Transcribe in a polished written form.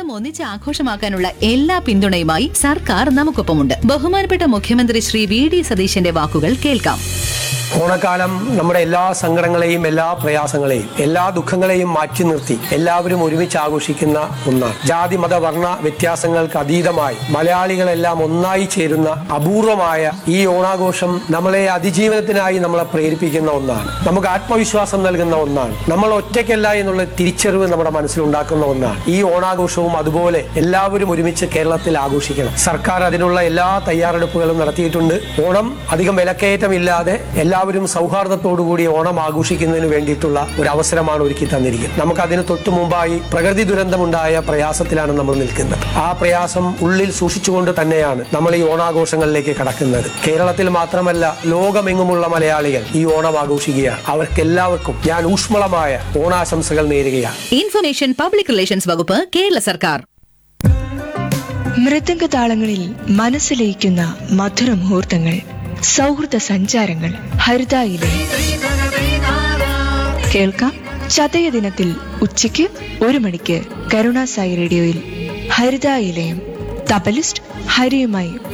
ഓണം ഒന്നിച്ച് ആഘോഷമാക്കാനുള്ള എല്ലാ പിന്തുണയുമായി സർക്കാർ നമുക്കൊപ്പമുണ്ട്. ബഹുമാനപ്പെട്ട മുഖ്യമന്ത്രി ശ്രീ വി.ഡി. സതീശന്റെ വാക്കുകൾ കേൾക്കാം. ഓണക്കാലം നമ്മുടെ എല്ലാ സങ്കടങ്ങളെയും, എല്ലാ പ്രയാസങ്ങളെയും, എല്ലാ ദുഃഖങ്ങളെയും മാറ്റി നിർത്തി എല്ലാവരും ഒരുമിച്ച് ആഘോഷിക്കുന്ന ഒന്നാണ്. ജാതി മത വർണ്ണ വ്യത്യാസങ്ങൾക്ക് അതീതമായി മലയാളികളെല്ലാം ഒന്നായി ചേരുന്ന അപൂർവമായ ഈ ഓണാഘോഷം നമ്മളെ അതിജീവനത്തിനായി നമ്മളെ പ്രേരിപ്പിക്കുന്ന ഒന്നാണ്. നമുക്ക് ആത്മവിശ്വാസം നൽകുന്ന ഒന്നാണ്. നമ്മൾ ഒറ്റയ്ക്കല്ല എന്നുള്ള തിരിച്ചറിവ് നമ്മുടെ മനസ്സിലുണ്ടാക്കുന്ന ഒന്നാണ്. ഈ ഓണാഘോഷവും അതുപോലെ എല്ലാവരും ഒരുമിച്ച് കേരളത്തിൽ ആഘോഷിക്കണം. സർക്കാർ അതിനുള്ള എല്ലാ തയ്യാറെടുപ്പുകളും നടത്തിയിട്ടുണ്ട്. ഓണം അധികം വിലക്കയറ്റമില്ലാതെ എല്ലാവരും സൗഹാർദ്ദത്തോടുകൂടി ഓണം ആഘോഷിക്കുന്നതിന് വേണ്ടിയിട്ടുള്ള ഒരു അവസരമാണ് ഒരുക്കി തന്നിരിക്കുന്നത്. നമുക്ക് അതിന് തൊട്ടു മുമ്പായി പ്രകൃതി ദുരന്തമുണ്ടായ പ്രയാസത്തിലാണ് നമ്മൾ നിൽക്കുന്നത്. ആ പ്രയാസം ഉള്ളിൽ സൂക്ഷിച്ചുകൊണ്ട് തന്നെയാണ് നമ്മൾ ഈ ഓണാഘോഷങ്ങളിലേക്ക് കടക്കുന്നത്. കേരളത്തിൽ മാത്രമല്ല, ലോകമെങ്ങുമുള്ള മലയാളികൾ ഈ ഓണം ആഘോഷിക്കുകയാണ്. അവർക്കെല്ലാവർക്കും ഞാൻ ഊഷ്മളമായ ഓണാശംസകൾ നേരുകയാണ്. ഇൻഫർമേഷൻ പബ്ലിക് റിലേഷൻസ് വകുപ്പ്, കേരള സർക്കാർ. മൃദംഗതാളങ്ങളിൽ മനസ്സിലയിക്കുന്ന മധുര മുഹൂർത്തങ്ങൾ, സൗഹൃദ സഞ്ചാരങ്ങൾ, ഹരിതായിലെ കേൾക്കാം. ചതയ ദിനത്തിൽ ഉച്ചയ്ക്ക് 1 മണിക്ക് കരുണാസായി റേഡിയോയിൽ ഹരിതായിലയം. തബലിസ്റ്റ് ഹരിയുമായി